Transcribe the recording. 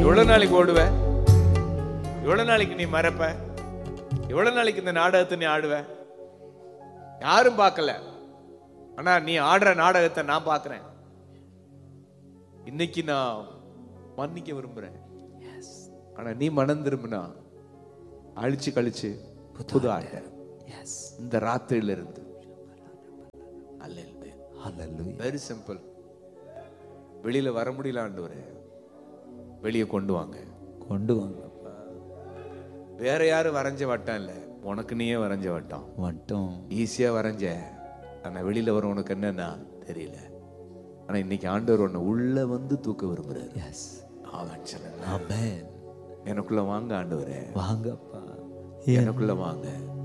எவ்வளவு நாளைக்கு ஓடுவ? எவ்வளவு நாளைக்கு நீ மறப்ப? எவ்வளவு நாளைக்கு இந்த நாடகத்தை நீ ஆடுவ? யாரும் பார்க்கல, ஆனா நீ ஆடுற நாடகத்தை நான் பார்க்கிறேன். இன்னைக்கு நான் மன்னிக்க விரும்புறேன். ஆனா நீ மனம் திரும்பினா அழிச்சு கழிச்சு புது ஆட்ட இந்த ராத்திரியில இருந்து. Very simple. வெளியில வர முடியல ஆண்டவரே, வெளியே கொண்டு வாங்க. கொண்டு வாங்க. வேற யாரும் வரைஞ்ச வட்டம் இல்ல, உனக்கு நீயே வரைஞ்ச வட்டம். வட்டம் ஈஸியா வரைஞ்ச, ஆனா வெளியில வர உனக்கு என்னன்னா தெரியல. ஆனா இன்னைக்கு ஆண்டவர் உன்னை உள்ள வந்து தூக்க விரும்புறாரு. எஸ். ஆமென் சொல்லுங்க. ஆமென். எனக்குள்ள வாங்க ஆண்டவரே, வாங்கப்பா, எனக்குள்ள வாங்க.